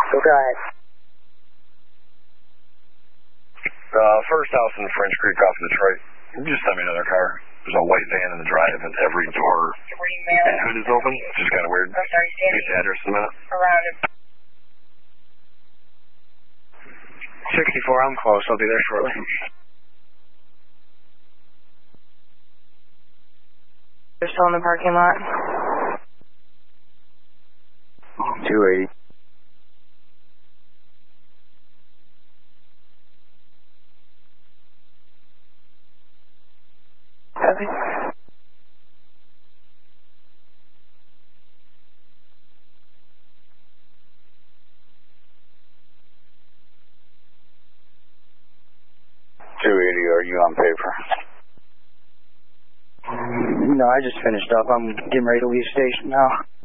Go ahead. First house in French Creek off of Detroit. Just send me another car. There's a white van in the drive and every door and hood is open. It's just kind of weird. I'm sorry, Get the address in a minute. Around it. 64, I'm close. I'll be there shortly. They're still in the parking lot. 280. Copy. Are you on paper? No, I just finished up. I'm getting ready to leave station now.